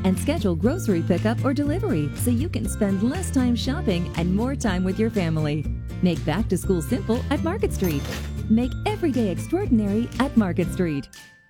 and schedule grocery pickup or delivery so you can spend less time shopping and more time with your family. Make back to school simple at Market Street. Make every day extraordinary at Market Street.